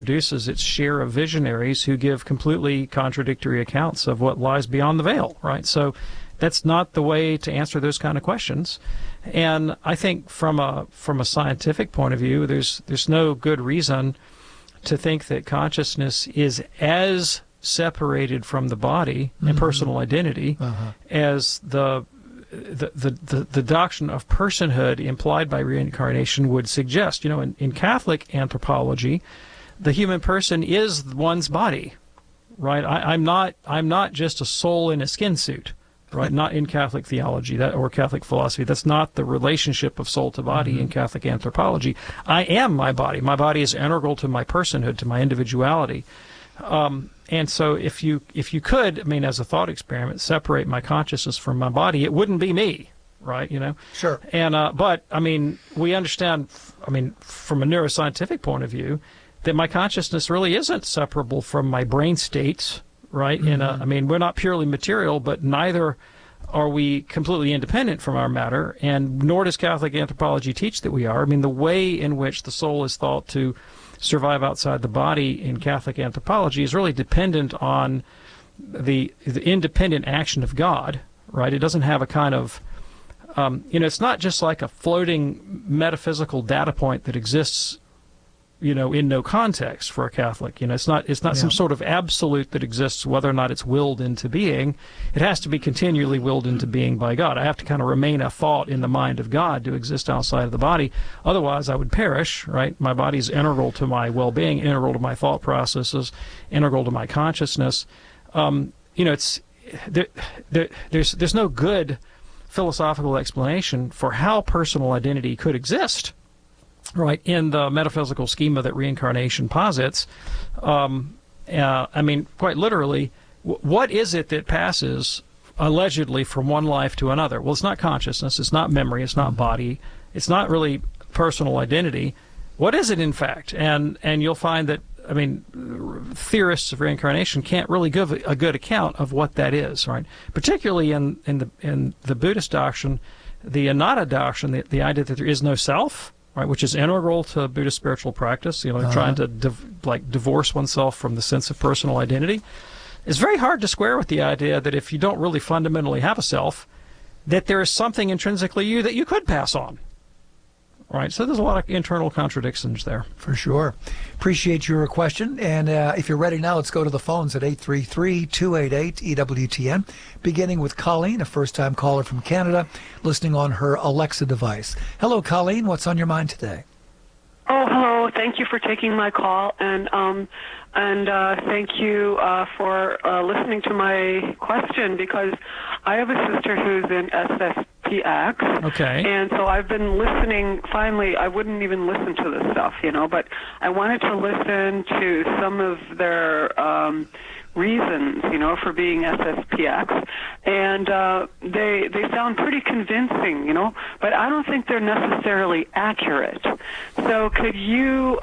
produces its share of visionaries who give completely contradictory accounts of what lies beyond the veil, right? So that's not the way to answer those kind of questions. And I think from a scientific point of view, there's no good reason to think that consciousness is as separated from the body and personal identity as the doctrine of personhood implied by reincarnation would suggest. You know, in Catholic anthropology, the human person is one's body, right? I'm not just a soul in a skin suit, right? Not in Catholic theology or Catholic philosophy. That's not the relationship of soul to body in Catholic anthropology. I am my body. My body is integral to my personhood, to my individuality. And so if you could, I mean, as a thought experiment, separate my consciousness from my body, it wouldn't be me, right? You know? Sure. And but I mean, we understand, I mean, from a neuroscientific point of view, that my consciousness really isn't separable from my brain states, right? I mean, we're not purely material, but neither are we completely independent from our matter, and nor does Catholic anthropology teach that we are. I mean, the way in which the soul is thought to survive outside the body in Catholic anthropology is really dependent on the independent action of God, right? It doesn't have a kind of, it's not just like a floating metaphysical data point that exists, in no context for a Catholic. It's not some sort of absolute that exists whether or not it's willed into being. It has to be continually willed into being by God. I have to kind of remain a thought in the mind of God to exist outside of the body. Otherwise, I would perish, right? My body is integral to my well-being, integral to my thought processes, integral to my consciousness. There's no good philosophical explanation for how personal identity could exist, right, in the metaphysical schema that reincarnation posits. I mean, quite literally, what is it that passes allegedly from one life to another? Well, it's not consciousness, it's not memory, it's not body, it's not really personal identity. What is it, in fact? And you'll find that, I mean, theorists of reincarnation can't really give a good account of what that is, right? Particularly in the Buddhist doctrine, the Anatta doctrine, the idea that there is no self, right, which is integral to Buddhist spiritual practice, trying to divorce oneself from the sense of personal identity. It's very hard to square with the idea that if you don't really fundamentally have a self, that there is something intrinsically you that you could pass on. Right, so there's a lot of internal contradictions there. For sure. Appreciate your question. And if you're ready now, let's go to the phones at 833-288-EWTN, beginning with Colleen, a first-time caller from Canada, listening on her Alexa device. Hello, Colleen. What's on your mind today? Oh, hello. Thank you for taking my call, and thank you for listening to my question, because I have a sister who's in SSPX. Okay. And so I've been listening. Finally, I wouldn't even listen to this stuff, but I wanted to listen to some of their reasons, for being SSPX, and they sound pretty convincing, but I don't think they're necessarily accurate. So could you,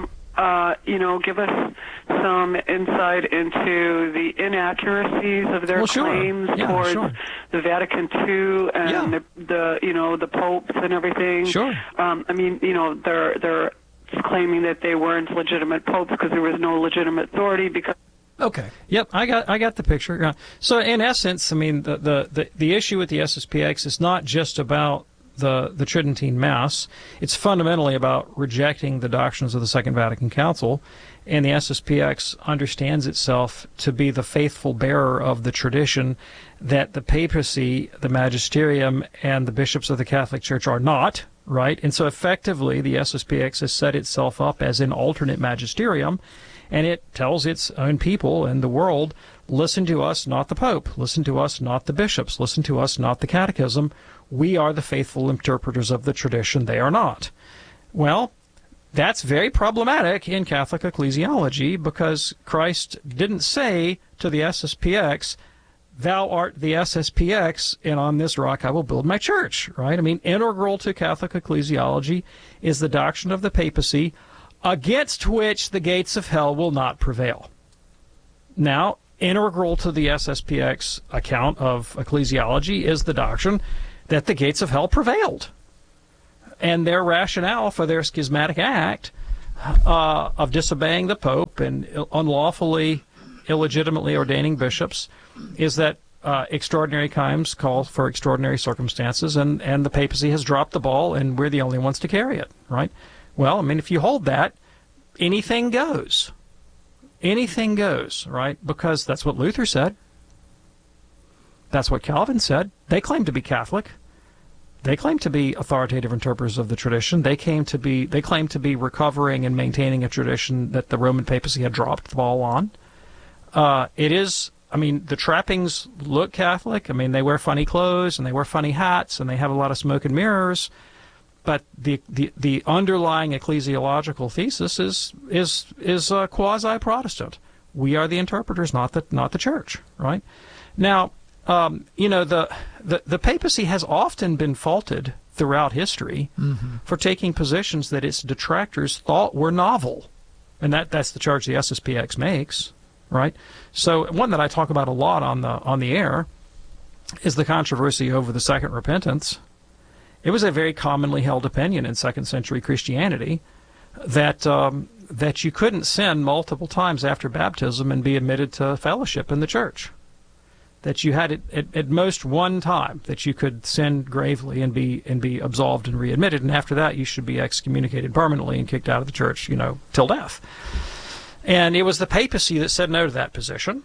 give us some insight into the inaccuracies of their claims towards the Vatican II and the popes and everything? Sure. I mean, they're claiming that they weren't legitimate popes because there was no legitimate authority because. Okay. Yep, I got the picture. So in essence, I mean, the issue with the SSPX is not just about the Tridentine Mass. It's fundamentally about rejecting the doctrines of the Second Vatican Council, and the SSPX understands itself to be the faithful bearer of the tradition that the papacy, the magisterium, and the bishops of the Catholic Church are not, right? And so effectively, the SSPX has set itself up as an alternate magisterium, and it tells its own people and the world, listen to us, not the Pope. Listen to us, not the bishops. Listen to us, not the catechism. We are the faithful interpreters of the tradition. They are not. Well, that's very problematic in Catholic ecclesiology, because Christ didn't say to the SSPX, thou art the SSPX, and on this rock I will build my church, right? I mean, integral to Catholic ecclesiology is the doctrine of the papacy, against which the gates of hell will not prevail. Now, integral to the SSPX account of ecclesiology is the doctrine that the gates of hell prevailed. And their rationale for their schismatic act of disobeying the Pope and unlawfully, illegitimately ordaining bishops is that extraordinary times call for extraordinary circumstances, and the papacy has dropped the ball, and we're the only ones to carry it, right? Well, I mean, if you hold that, anything goes. Anything goes, right? Because that's what Luther said. That's what Calvin said. They claim to be Catholic. They claim to be authoritative interpreters of the tradition. They claim to be recovering and maintaining a tradition that the Roman papacy had dropped the ball on. It is, I mean, the trappings look Catholic. I mean, they wear funny clothes and they wear funny hats and they have a lot of smoke and mirrors. But the underlying ecclesiological thesis is quasi-Protestant. We are the interpreters, not the church, right? Now, the papacy has often been faulted throughout history for taking positions that its detractors thought were novel, and that's the charge the SSPX makes, right? So one that I talk about a lot on the air is the controversy over the Second Repentance. It was a very commonly held opinion in second century Christianity that you couldn't sin multiple times after baptism and be admitted to fellowship in the church. That you had at most one time that you could sin gravely and be absolved and readmitted, and after that you should be excommunicated permanently and kicked out of the church, till death. And it was the papacy that said no to that position.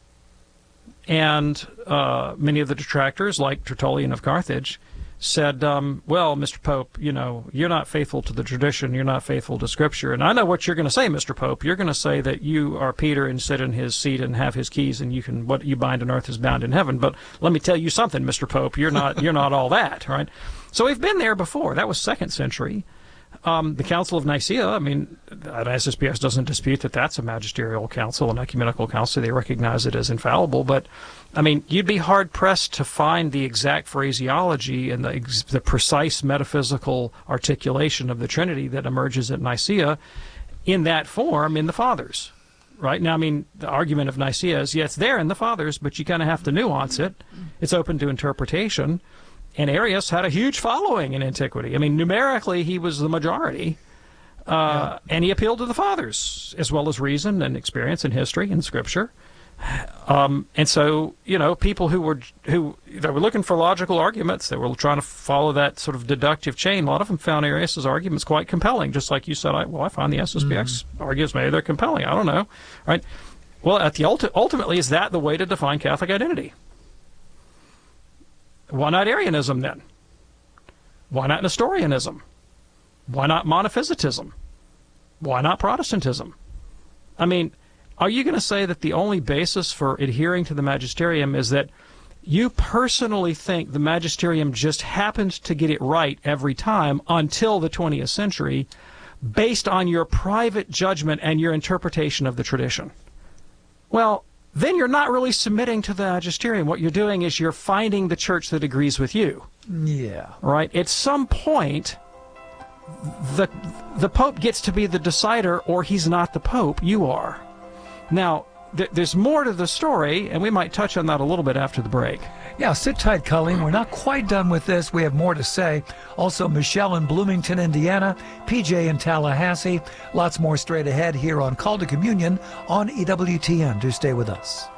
And many of the detractors, like Tertullian of Carthage, said, well, Mr. Pope, you're not faithful to the tradition, you're not faithful to Scripture. And I know what you're going to say, Mr. Pope. You're going to say that you are Peter and sit in his seat and have his keys, and what you bind on earth is bound in heaven. But let me tell you something, Mr. Pope, you're not all that, right? So we've been there before. That was second century. The Council of Nicaea, I mean, SSPX doesn't dispute that that's a magisterial council, an ecumenical council. They recognize it as infallible. But, I mean, you'd be hard-pressed to find the exact phraseology and the precise metaphysical articulation of the Trinity that emerges at Nicaea in that form in the Fathers. Right? Now, I mean, the argument of Nicaea is, yeah, it's there in the Fathers, but you kind of have to nuance it. It's open to interpretation. And Arius had a huge following in antiquity. I mean, numerically, he was the majority. And he appealed to the Fathers, as well as reason and experience and history and Scripture. And so, people who were looking for logical arguments, they were trying to follow that sort of deductive chain. A lot of them found Arius's arguments quite compelling, just like you said. I find the SSPX arguments, maybe they're compelling. I don't know, right? Well, ultimately, is that the way to define Catholic identity? Why not Arianism, then? Why not Nestorianism? Why not monophysitism? Why not Protestantism? I mean, are you going to say that the only basis for adhering to the magisterium is that you personally think the magisterium just happened to get it right every time until the 20th century based on your private judgment and your interpretation of the tradition? Well, then you're not really submitting to the magisterium. What you're doing is you're finding the church that agrees with you. Yeah. Right? At some point, the Pope gets to be the decider, or he's not the Pope. You are. Now, there's more to the story, and we might touch on that a little bit after the break. Yeah, sit tight, Colleen. We're not quite done with this. We have more to say. Also, Michelle in Bloomington, Indiana, PJ in Tallahassee. Lots more straight ahead here on Call to Communion on EWTN. Do stay with us.